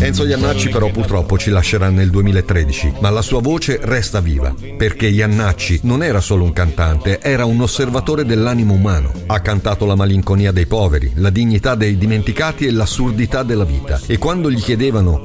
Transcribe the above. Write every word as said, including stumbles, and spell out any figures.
Enzo Jannacci però purtroppo ci lascerà nel duemilatredici, ma la sua voce resta viva, perché Jannacci non era solo un cantante, era un osservatore dell'animo umano. Ha cantato la malinconia dei poveri, la dignità dei dimenticati e l'assurdità della vita. E quando gli chiedevano